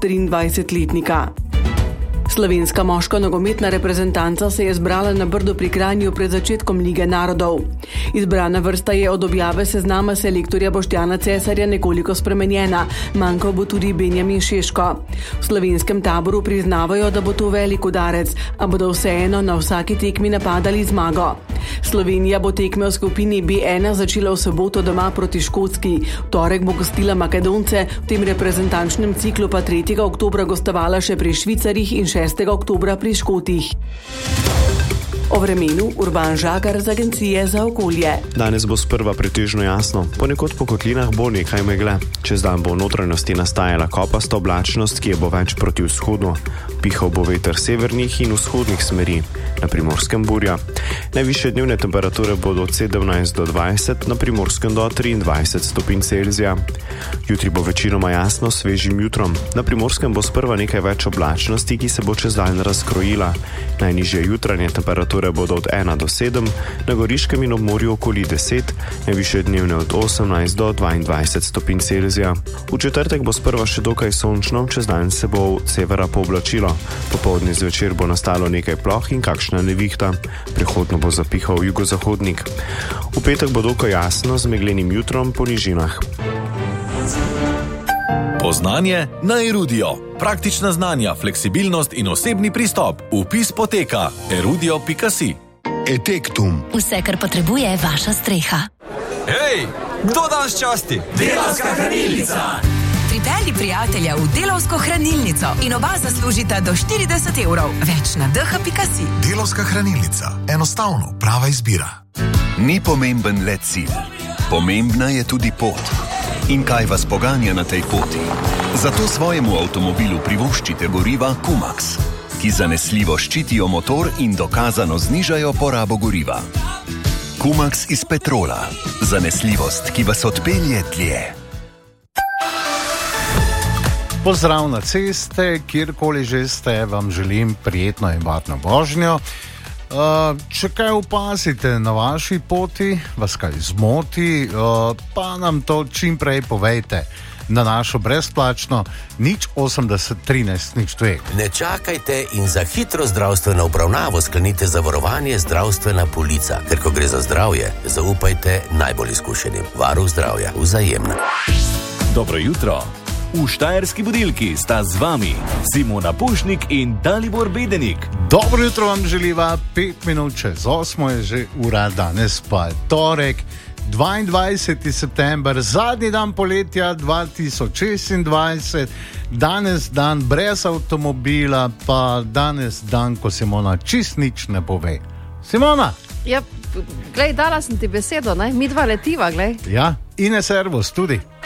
23-letnika. Slovenska moška nogometna reprezentanca se je zbrala na Brdu pri Kranju pred začetkom Lige narodov. Izbrana vrsta je od objave seznama selektorja Boštjana Cesarja nekoliko spremenjena, manjkal bo tudi Benjamin Šeško. V slovenskem taboru priznavajo, da bo to velik udarec, a bodo vseeno na vsaki tekmi napadali zmago. Slovenija bo tekme v skupini B1 začela v soboto doma proti Škotski. V torek bo gostila Makedonce, v tem reprezentančnem ciklu pa 3. oktobra gostovala še pri Švicarjih in 6. oktobra pri Škotih. O vremenu Urban Žagar z Agencije za okolje. Danes bo sprva pretežno jasno, ponekod po kotlinah bo nekaj megle. Čez dan bo v notranjosti nastajala kopasta oblačnost, ki je bo več proti vzhodu. Pihal bo veter severnih in vzhodnih smeri, na Primorskem burja. Najvišje dnevne temperature bodo od 17 do 20, na Primorskem do 23 stopinj Celzija. Jutri bo večinoma jasno s svežim jutrom. Na Primorskem bo sprva nekaj več oblačnosti, ki se bo čez dan razkrojila. Najnižje jutranje temperature bodo od 1 do 7, na Goriškem in ob morju okoli 10, najvišje dnevne od 18 do 22 stopinj Celzija. V četrtek bo sprva še dokaj sončno, čez dan se bo od severa pooblačilo. Popoldne zvečer bo nastalo nekaj ploh in kakšna nevihta. Prehodno bo zapihal jugozahodnik. V petek bo dokaj jasno z meglenim jutrom po nižinah. Poznanje na Erudio. Praktična znanja, fleksibilnost in osebni pristop. Vpis poteka erudio.si. Etektum. Vse, kar potrebuje vaša streha. Hej, kdo danes časti? Delavska hranilnica. Pripelji prijatelja v Delavsko hranilnico in oba zaslužita do 40 evrov. Več na dh.si. Delavska hranilnica. Enostavno, prava izbira. Ni pomemben le cilj. Pomembna je tudi pot. In kaj vas poganja na tej poti? Zato svojemu avtomobilu privoščite goriva Kumax, ki zanesljivo ščitijo motor in dokazano znižajo porabo goriva. Kumax iz petrola. Zanesljivost, ki vas odpelje dlje. Pozdrav na ceste, kjerkoli že ste, vam želim prijetno in varno vožnjo. Če kaj opazite na vaši poti, vas kaj zmoti, pa nam to čim prej povejte na našo brezplačno 080 13 02. Ne čakajte in za hitro zdravstveno obravnavo sklenite zavarovanje Zdravstvena polica, ker ko gre za zdravje, zaupajte najbolj izkušenim. Varuh zdravja, Vzajemna. Dobro jutro. V Štajerski budilki sta z vami Simona Pušnik in Dalibor Bedenik. Dobro jutro vam želiva, 5 minut čez 8 je že ura, danes pa je torek, 22. september, zadnji dan poletja 2026, danes dan brez avtomobila, pa danes dan, ko Simona čist nič ne pove. Simona! Ja, glej, dala sem ti besedo, ne? Mi dva letiva, glej. Ja, in je servus tudi.